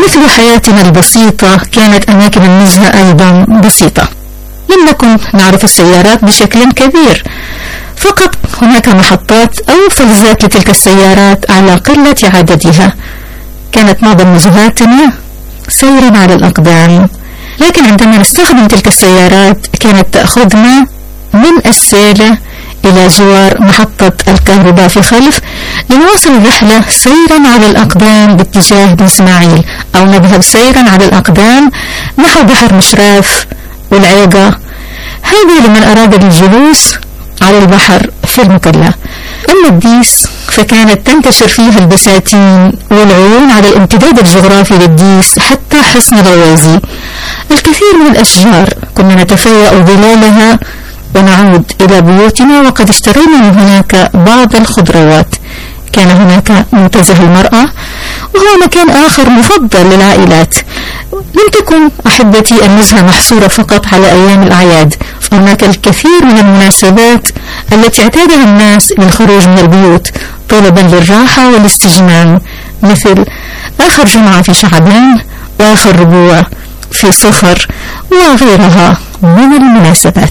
ومثل حياتنا البسيطة كانت أماكن النزهة أيضا بسيطة. لم نكن نعرف السيارات بشكل كبير، فقط هناك محطات أو فلزات لتلك السيارات على قلة عددها. كانت معظم نزهاتنا سيرا على الأقدام، لكن عندما نستخدم تلك السيارات كانت تأخذنا من السالة إلى جوار محطة الكهرباء في خلف لنواصل الرحلة سيرا على الأقدام باتجاه بن إسماعيل، أو نذهب سيرا على الأقدام نحو بحر مشراف والعيقة. هذه لمن أراد الجلوس على البحر في المكلا. أما الديس فكانت تنتشر فيها البساتين والعيون على الامتداد الجغرافي للديس حتى حصن غوازي. الكثير من الأشجار كنا نتفيأ ظلالها ونعود إلى بيوتنا وقد اشترينا من هناك بعض الخضروات. كان هناك منتزه المرأة، وهو مكان آخر مفضل للعائلات. لم تكن أحبتي النزهة محصورة فقط على أيام الأعياد، فهناك الكثير من المناسبات التي اعتادها الناس للخروج من البيوت طلبا للراحة والاستجمام، مثل آخر جمعة في شعبان وآخر ربوع في صفر وغيرها من المناسبات.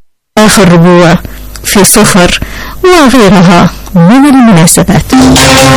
آخر ربوع في صفر وغيرها من المناسبات.